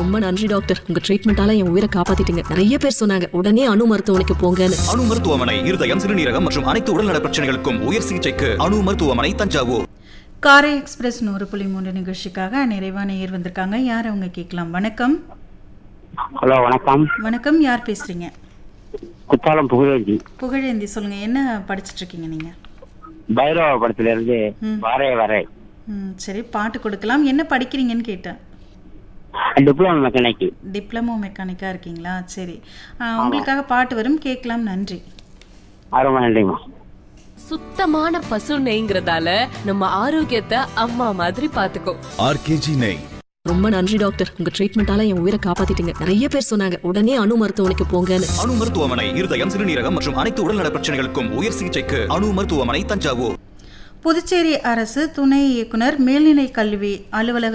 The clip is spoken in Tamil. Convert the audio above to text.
ரொம்ப நன்றி டாக்டர், உங்க ட்ரீட்மெண்டால என் உயிரை காப்பாத்திட்டீங்க. நிறைய பேர் சொன்னாங்க உடனே அணு மருத்துவமனைக்கு போங்கன்னு. அணு மருத்துவமனை இருதயம், சிறுநீரகம் மற்றும் அனைத்து உடல்நல பிரச்சனைகளுக்கும் உயர் சிகிச்சைக்கு அணு மருத்துவமனை, தஞ்சாவூர். காரை எக்ஸ்பிரஸ் 100.3 நிகழ்ச்சிக்காக நிறைவான நேயர் வந்திருக்காங்க. யார் அவங்க கேட்கலாம்? வணக்கம். ஹலோ, வணக்கம். வணக்கம், யார் பேசுறீங்க? குத்தாலம் புகழேந்தி. புகழேந்தி, சொல்லுங்க, என்ன படிச்சிட்டு இருக்கீங்க நீங்க? பைரவ படத்துல இருந்து வரே வரே. சரி, பாட்டு கொடுக்கலாம். என்ன படிக்கிறீங்கன்னு கேட்டேன். Diploma mechanic. டிப்ளமோ மெக்கானிக்கா இருக்கீங்களா? சரி, உங்களுக்காக பாட்டு வரும், கேட்கலாம். நன்றி. ரொம்ப நன்றிமா. சுத்தமான பசு நெய்ங்கிறதால நம்ம ஆரோக்கியத்தை அம்மா மாதிரி பாத்துக்கோ. ஆர்கேஜி நெய். ரொம்ப நன்றி டாக்டர், உங்க ட்ரீட்மெண்டால என் உயிரை காப்பாத்திட்டீங்க. நிறைய பேர் சொன்னாங்க உடனே அணு மருத்துவமனைக்கு போங்கன்னு. அணு மருத்துவமனை இருதயம், சிறுநீரகம் மற்றும் அனைத்து உடல்நல பிரச்சனைகளுக்கும் உயர் சிகிச்சைக்கு அணு மருத்துவமனை, தஞ்சாவூர். புதுச்சேரி அரசு துணை இயக்குனர், மேல்நிலை கல்வி அலுவலக